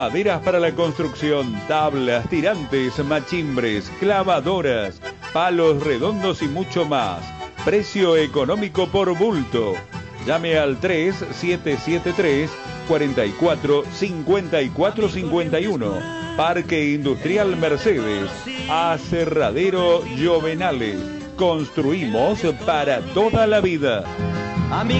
Maderas para la construcción, tablas, tirantes, machimbres, clavadoras, palos redondos y mucho más. Precio económico por bulto. Llame al 3773-445451. Parque Industrial Mercedes. Aserradero Llovenale. Construimos para toda la vida.